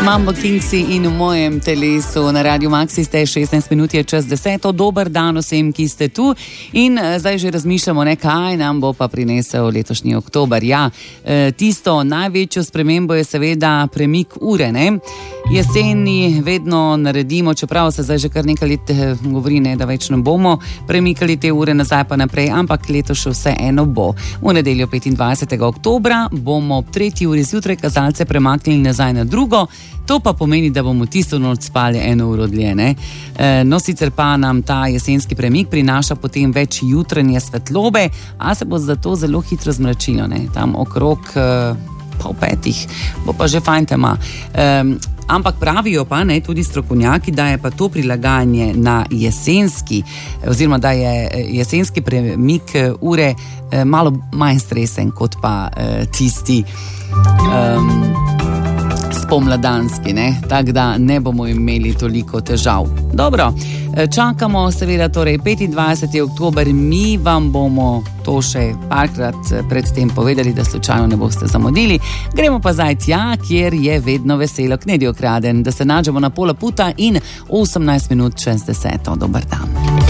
Mambo Kingsi in v mojem telesu na Radiu Maxi ste 16 minut je čez 10. Dober dan vsem, ki ste tu in zdaj že razmišljamo, kaj nam bo pa prinesel letošnji oktober. Ja, tisto največjo spremembo je seveda premik ure, ne? Jeseni vedno naredimo, čeprav se zdaj že kar nekaj let govori, da več ne bomo premikali te ure nazaj pa naprej, ampak letos še vse eno bo. V nedeljo 25. oktobra bomo ob 3. uri zjutraj kazalce premaknili nazaj na drugo, to pa pomeni, da bomo tisto noč spali 1 uro dlje, ne? No, sicer pa nam ta jesenski premik prinaša potem več jutranje svetlobe, a se bo zato zelo hitro zmračilo, ne? Tam okrog pol 5 bo pa že fajn tema. Ampak pravijo pa, tudi strokovnjaki, da je pa to prilagajanje na jesenski, oziroma da je jesenski premik ure malo manj stresen kot pa tisti spomladanski, ne? Tako da ne bomo imeli toliko težav. Dobro, čakamo seveda torej 25. oktober, mi vam bomo to še parkrat predtem povedali, da slučajno ne boste zamudili. Gremo pa zdaj tja, kjer je vedno veselo Knedij okraden, da se nađemo na pola puta in 18 minut čez 10. Dober dan.